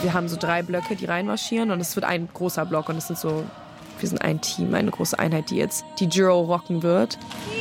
Wir haben so 3 Blöcke, die reinmarschieren und es wird ein großer Block und wir sind ein Team, eine große Einheit, die jetzt die Giro rocken wird.